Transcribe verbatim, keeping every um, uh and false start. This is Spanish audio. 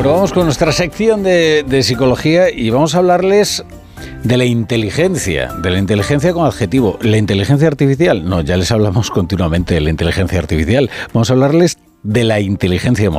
Bueno, vamos con nuestra sección de, de psicología y vamos a hablarles de la inteligencia, de la inteligencia con adjetivo. ¿La inteligencia artificial? No, ya les hablamos continuamente de la inteligencia artificial. Vamos a hablarles de la inteligencia emocional.